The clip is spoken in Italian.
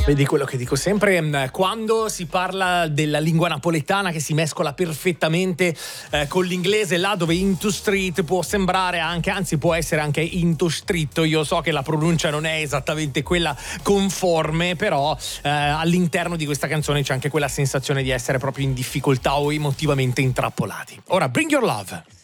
Vedi quello che dico sempre, quando si parla della lingua napoletana che si mescola perfettamente con l'inglese, là dove into street può sembrare anche, anzi può essere anche into stritto. Io so che la pronuncia non è esattamente quella conforme, però all'interno di questa canzone c'è anche quella sensazione di essere proprio in difficoltà o emotivamente intrappolati. Ora, Bring Your Love.